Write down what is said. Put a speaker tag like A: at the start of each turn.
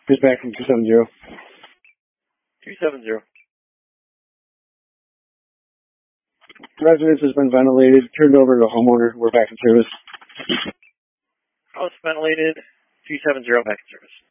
A: Here's back from 270.
B: 270.
A: Residence has been ventilated, turned over to the homeowner. We're back in service.
B: House ventilated, 270, back in service.